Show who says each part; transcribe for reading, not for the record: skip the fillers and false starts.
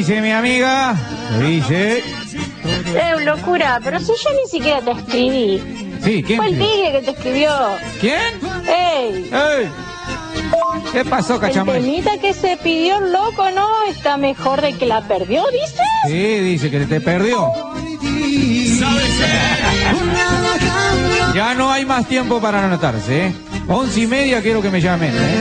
Speaker 1: dice mi amiga? ¿Qué dice?
Speaker 2: Locura, pero si yo ni siquiera te escribí.
Speaker 1: Sí, ¿quién?
Speaker 2: Fue el tigre que te escribió.
Speaker 1: ¿Quién?
Speaker 2: ¡Ey!
Speaker 1: ¡Ey! ¿Qué pasó,
Speaker 2: El
Speaker 1: Cachamay?
Speaker 2: temita que se pidió el loco, ¿no? Está mejor de que la perdió, ¿dices?
Speaker 1: Sí, dice que te perdió. Ya no hay más tiempo para anotarse, ¿eh? 11:30 quiero que me llamen, ¿eh?